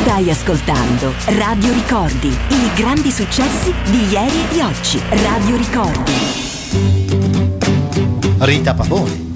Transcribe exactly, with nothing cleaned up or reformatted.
Stai ascoltando Radio Ricordi, i grandi successi di ieri e di oggi. Radio Ricordi. Rita Pavone.